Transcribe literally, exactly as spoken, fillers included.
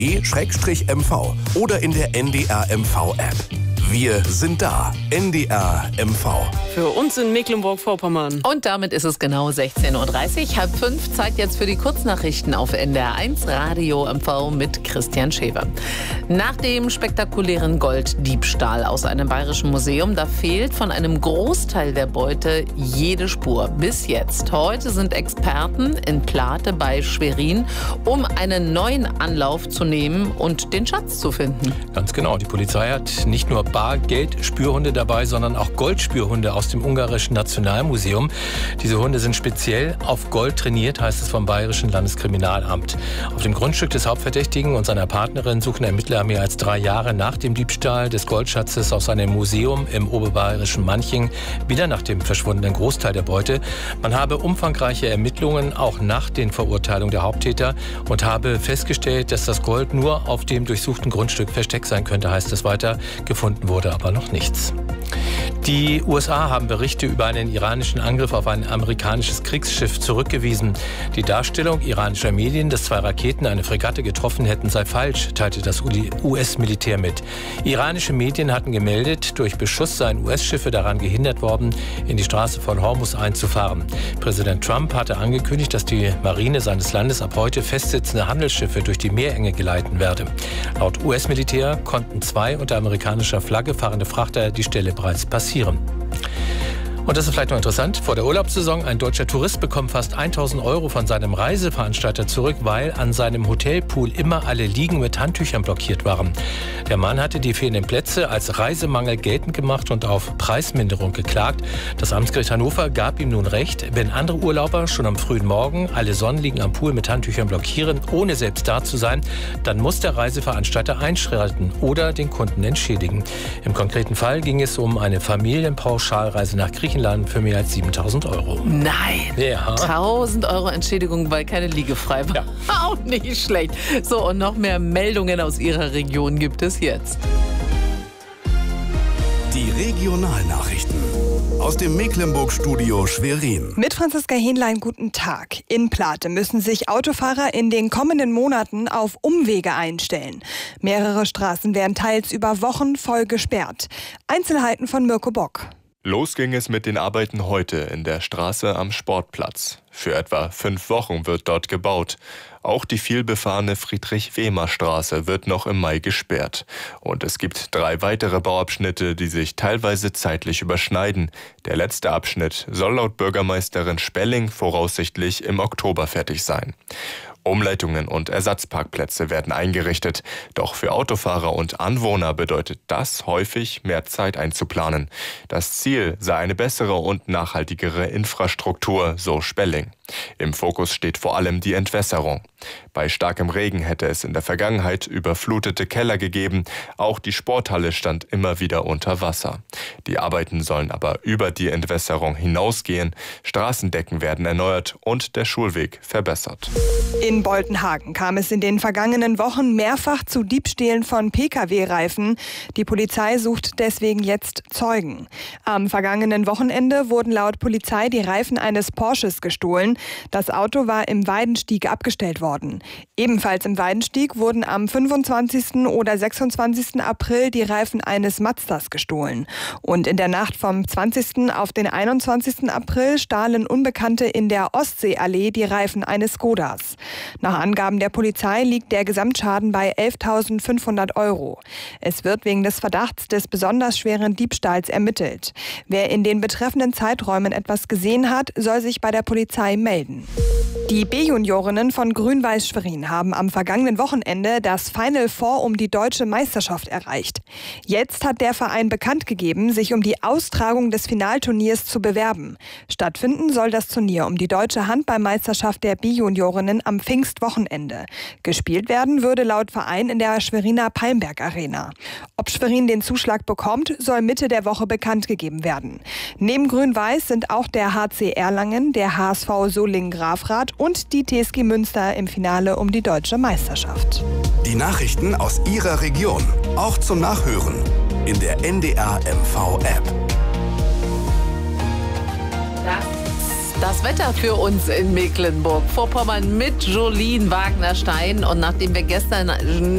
M V oder in der N D R M V-App. Wir sind da. N D R M V. Für uns in Mecklenburg-Vorpommern. Und damit ist es genau sechzehn Uhr dreißig, halb fünf. Zeit jetzt für die Kurznachrichten auf N D R eins Radio M V mit Christian Schewe. Nach dem spektakulären Golddiebstahl aus einem bayerischen Museum, da fehlt von einem Großteil der Beute jede Spur. Bis jetzt. Heute sind Experten in Plate bei Schwerin, um einen neuen Anlauf zu nehmen und den Schatz zu finden. Ganz genau. Die Polizei hat nicht nur Bargeld-Spürhunde dabei, sondern auch Goldspürhunde aus dem ungarischen Nationalmuseum. Diese Hunde sind speziell auf Gold trainiert, heißt es vom Bayerischen Landeskriminalamt. Auf dem Grundstück des Hauptverdächtigen und seiner Partnerin suchen Ermittler mehr als drei Jahre nach dem Diebstahl des Goldschatzes aus einem Museum im oberbayerischen Manching wieder nach dem verschwundenen Großteil der Beute. Man habe umfangreiche Ermittlungen auch nach den Verurteilungen der Haupttäter und habe festgestellt, dass das Gold nur auf dem durchsuchten Grundstück versteckt sein könnte, heißt es weiter. Gefunden wurde aber noch nichts. Die U S A haben Berichte über einen iranischen Angriff auf ein amerikanisches Kriegsschiff zurückgewiesen. Die Darstellung iranischer Medien, dass zwei Raketen eine Fregatte getroffen hätten, sei falsch, teilte das U S-Militär mit. Iranische Medien hatten gemeldet, durch Beschuss seien U S-Schiffe daran gehindert worden, in die Straße von Hormuz einzufahren. Präsident Trump hatte angekündigt, dass die Marine seines Landes ab heute festsitzende Handelsschiffe durch die Meerenge geleiten werde. Laut U S-Militär konnten zwei unter amerikanischer Flagge fahrende Frachter die Stelle bereits passieren. Und das ist vielleicht noch interessant, vor der Urlaubssaison, ein deutscher Tourist bekommt fast tausend Euro von seinem Reiseveranstalter zurück, weil an seinem Hotelpool immer alle Liegen mit Handtüchern blockiert waren. Der Mann hatte die fehlenden Plätze als Reisemangel geltend gemacht und auf Preisminderung geklagt. Das Amtsgericht Hannover gab ihm nun recht, wenn andere Urlauber schon am frühen Morgen alle Sonnenliegen am Pool mit Handtüchern blockieren, ohne selbst da zu sein, dann muss der Reiseveranstalter einschreiten oder den Kunden entschädigen. Im konkreten Fall ging es um eine Familienpauschalreise nach Griechenland für mehr als siebentausend Euro. Nein, ja. tausend Euro Entschädigung, weil keine Liege frei war. Ja. Auch nicht schlecht. So, und noch mehr Meldungen aus Ihrer Region gibt es jetzt. Die Regionalnachrichten aus dem Mecklenburg-Studio Schwerin. Mit Franziska Hähnlein, guten Tag. In Plate müssen sich Autofahrer in den kommenden Monaten auf Umwege einstellen. Mehrere Straßen werden teils über Wochen voll gesperrt. Einzelheiten von Mirko Bock. Los ging es mit den Arbeiten heute in der Straße am Sportplatz. Für etwa fünf Wochen wird dort gebaut. Auch die vielbefahrene Friedrich-Wehmer-Straße wird noch im Mai gesperrt. Und es gibt drei weitere Bauabschnitte, die sich teilweise zeitlich überschneiden. Der letzte Abschnitt soll laut Bürgermeisterin Spelling voraussichtlich im Oktober fertig sein. Umleitungen und Ersatzparkplätze werden eingerichtet. Doch für Autofahrer und Anwohner bedeutet das häufig, mehr Zeit einzuplanen. Das Ziel sei eine bessere und nachhaltigere Infrastruktur, so Spelling. Im Fokus steht vor allem die Entwässerung. Bei starkem Regen hätte es in der Vergangenheit überflutete Keller gegeben. Auch die Sporthalle stand immer wieder unter Wasser. Die Arbeiten sollen aber über die Entwässerung hinausgehen. Straßendecken werden erneuert und der Schulweg verbessert. In Boltenhagen kam es in den vergangenen Wochen mehrfach zu Diebstählen von P K W-Reifen. Die Polizei sucht deswegen jetzt Zeugen. Am vergangenen Wochenende wurden laut Polizei die Reifen eines Porsches gestohlen. Das Auto war im Weidenstieg abgestellt worden. Ebenfalls im Weidenstieg wurden am fünfundzwanzigsten oder sechsundzwanzigsten April die Reifen eines Mazdas gestohlen. Und in der Nacht vom zwanzigsten auf den einundzwanzigsten April stahlen Unbekannte in der Ostseeallee die Reifen eines Skodas. Nach Angaben der Polizei liegt der Gesamtschaden bei elftausendfünfhundert Euro. Es wird wegen des Verdachts des besonders schweren Diebstahls ermittelt. Wer in den betreffenden Zeiträumen etwas gesehen hat, soll sich bei der Polizei melden. Die B-Juniorinnen von Grün-Weiß Schwerin haben am vergangenen Wochenende das Final Four um die deutsche Meisterschaft erreicht. Jetzt hat der Verein bekannt gegeben, sich um die Austragung des Finalturniers zu bewerben. Stattfinden soll das Turnier um die deutsche Handballmeisterschaft der B-Juniorinnen am Pfingstwochenende. Gespielt werden würde laut Verein in der Schweriner Palmberg Arena. Ob Schwerin den Zuschlag bekommt, soll Mitte der Woche bekannt gegeben werden. Neben Grün-Weiß sind auch der H C Erlangen, der H S V Solingen-Grafrath und die T S G Münster im Finale um die deutsche Meisterschaft. Die Nachrichten aus Ihrer Region, auch zum Nachhören in der N D R M V-App. Das, das Wetter für uns in Mecklenburg-Vorpommern mit Jolien Wagner-Stein. Und nachdem wir gestern